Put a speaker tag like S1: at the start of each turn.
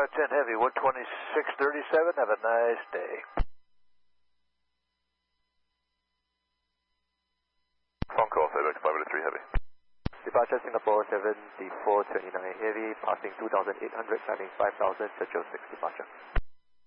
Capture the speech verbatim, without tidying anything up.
S1: five ten Heavy, one twenty-six thirty-seven. Have a nice day.
S2: Phone call, flight back to five oh three Heavy.
S3: Departure Singapore seventy-four twenty-nine Heavy, passing two thousand eight hundred, landing five thousand, Churchill six departure.